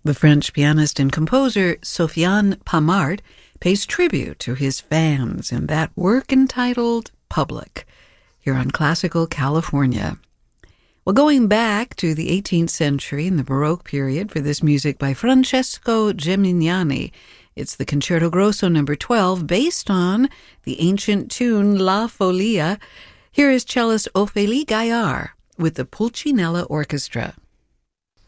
The French pianist and composer Sofiane Pamart pays tribute to his fans in that work entitled Public, here on Classical California. Well, going back to the 18th century and the Baroque period for this music by Francesco Gemignani, it's the Concerto Grosso No. 12, based on the ancient tune La Folia. Here is cellist Ophélie Gaillard with the Pulcinella Orchestra.